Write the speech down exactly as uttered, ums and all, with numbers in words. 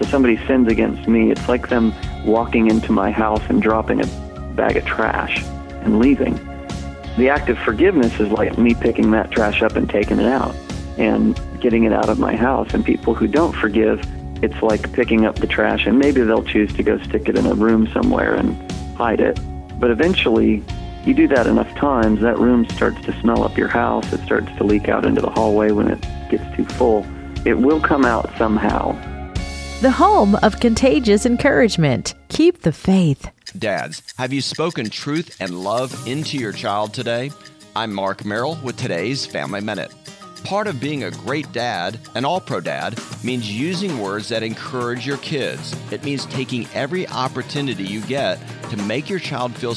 somebody sins against me, it's like them walking into my house and dropping a bag of trash and leaving. The act of forgiveness is like me picking that trash up and taking it out and getting it out of my house. And people who don't forgive, it's like picking up the trash, and maybe they'll choose to go stick it in a room somewhere and hide it. But eventually, you do that enough times, that room starts to smell up your house. It starts to leak out into the hallway when it gets too full. It will come out somehow. The home of contagious encouragement. Keep the faith. Dads, have you spoken truth and love into your child today? I'm Mark Merrill with today's Family Minute. Part of being a great dad, an all-pro dad, means using words that encourage your kids. It means taking every opportunity you get to make your child feel